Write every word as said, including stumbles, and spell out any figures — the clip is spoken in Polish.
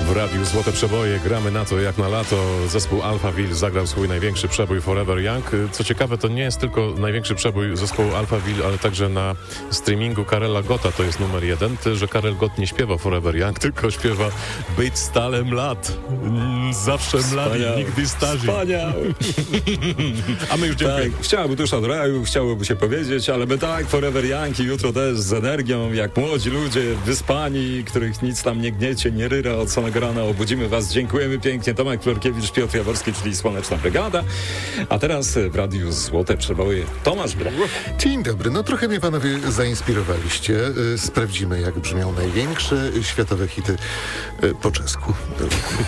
W radiu Złote Przeboje gramy na to jak na lato. Zespół Alphaville zagrał swój największy przebój Forever Young. Co ciekawe, to nie jest tylko największy przebój zespołu Alphaville, ale także na streamingu Karela Gotta to jest numer jeden. Ty, że Karel Gott nie śpiewa Forever Young, tylko śpiewa być stale mlad. Zawsze mladi, nigdy starzy. Wspaniały. A my już dziękujemy. Tak, chciałaby dusza do raju, chciałoby się powiedzieć, ale my tak, Forever Young i jutro też z energią, jak młodzi ludzie, wyspani, których nic tam nie gniecie, nie ryra od samego rana. Obudzimy was. Dziękujemy pięknie. Tomek Florkiewicz, Piotr Jaworski, czyli Słoneczna Brygada. A teraz w radiu Złote Przeboje Tomasz Brak. Dzień dobry. No trochę mnie panowie zainspirowaliście. Sprawdzimy, jak brzmią największe światowe hity po czesku.